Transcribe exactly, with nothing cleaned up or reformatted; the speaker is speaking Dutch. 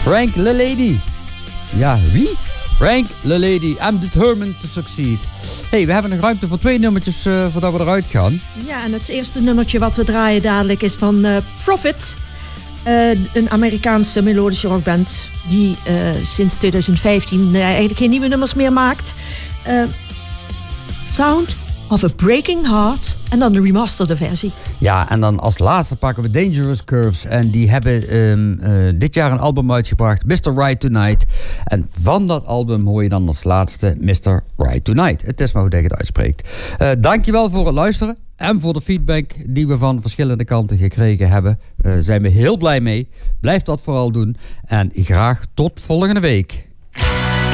Frank Lelady. Ja, wie? Frank Lelady. I'm determined to succeed. Hey, we hebben nog ruimte voor twee nummertjes uh, voordat we eruit gaan. Ja, en het eerste nummertje wat we draaien dadelijk is van uh, Prophet. Uh, een Amerikaanse melodische rockband die uh, sinds twintig vijftien uh, eigenlijk geen nieuwe nummers meer maakt. Uh, Sound of a Breaking Heart en dan de remasterde versie. Ja, en dan als laatste pakken we Dangerous Curves. En die hebben um, uh, dit jaar een album uitgebracht, mister Right Tonight. En van dat album hoor je dan als laatste mister Right Tonight. Het is maar hoe dat je het uitspreekt. Uh, dankjewel voor het luisteren. En voor de feedback die we van verschillende kanten gekregen hebben. Daar uh, zijn we heel blij mee. Blijf dat vooral doen. En graag tot volgende week.